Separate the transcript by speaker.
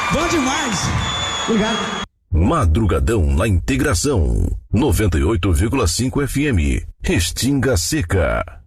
Speaker 1: Bom demais. Obrigado.
Speaker 2: Madrugadão na Integração. 98,5 FM. Restinga Seca.